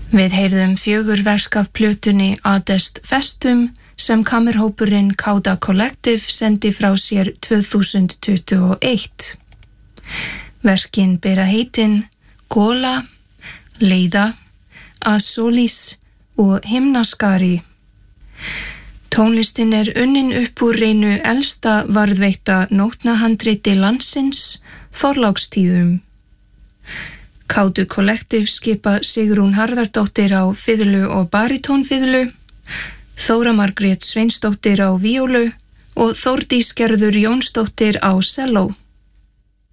Við heyrðum 4 verk af plötunni Adest Festum sem kammerhópurinn Kauda Collective sendi frá sér 2021. Verkin bera heitin Gola, Leiða, Asolis og Himnaskari. Tónlistin unnin upp úr einu elsta varðveita nótnahandriti landsins, Þorlákstíðum. Kauda Collective skipa Sigrún Harðardóttir á fiðlu og baritónfiðlu, Þóra Margrét Sveinsdóttir á víólu og Þórdís Gerður Jónsdóttir á selló.